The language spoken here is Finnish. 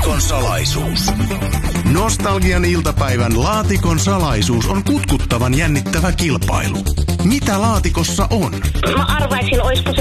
Laatikon salaisuus. Nostalgian iltapäivän Laatikon salaisuus on kutkuttavan jännittävä kilpailu. Mitä laatikossa on? Mä arvaisin, olisiko se